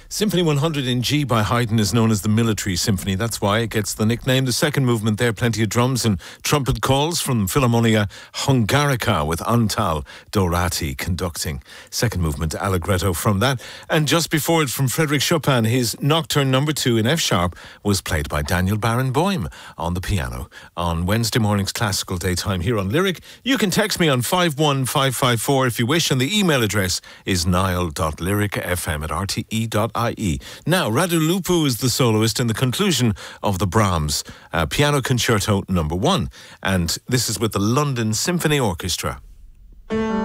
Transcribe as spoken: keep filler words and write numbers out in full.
Symphony one hundred in G by Haydn is known as the Military Symphony. That's why it gets the nickname. The second movement there, plenty of drums and trumpet calls from Philharmonia Hungarica with Antal Dorati conducting. Second movement, Allegretto from that. And just before it, from Frédéric Chopin, his Nocturne number two in F sharp was played by Daniel Barenboim on the piano on Wednesday morning's Classical Daytime here on Lyric. You can text me on five one five five four if you wish, and the email address is niall dot lyric f m at r t e dot i e. Now, Radu Lupu is the soloist in the conclusion of the Brahms uh, Piano Concerto number one, and this is with the London Symphony Orchestra.